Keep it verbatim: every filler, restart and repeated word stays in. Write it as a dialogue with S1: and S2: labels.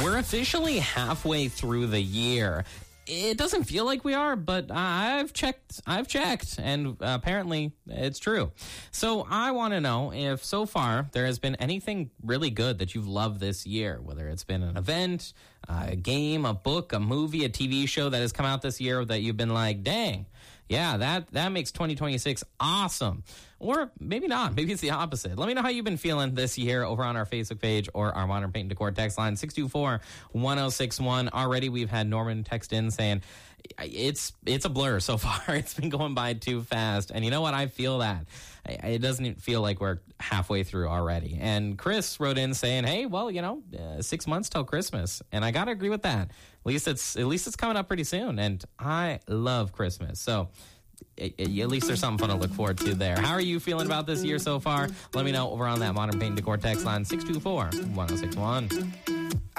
S1: We're officially halfway through the year. It doesn't feel like we are, but I've checked, I've checked, and apparently it's true. So I want to know if so far there has been anything really good that you've loved this year, whether it's been an event, a game, a book, a movie, a T V show that has come out this year that you've been like, dang, yeah, that, that makes twenty twenty-six awesome. Or maybe not. Maybe it's the opposite. Let me know how you've been feeling this year over on our Facebook page or our Modern Paint and Decor text line, six two four, one oh six one. Already we've had Norman text in saying, it's it's a blur so far. It's been going by too fast. And you know what? I feel that. It doesn't feel like we're halfway through already. And Chris wrote in saying, hey, well, you know, uh, six months till Christmas. And I got to agree with that. At least it's at least it's coming up pretty soon. And I love Christmas. So it, it, at least there's something fun to look forward to there. How are you feeling about this year so far? Let me know over on that Modern Paint and Decor text line, six two four, one oh six one.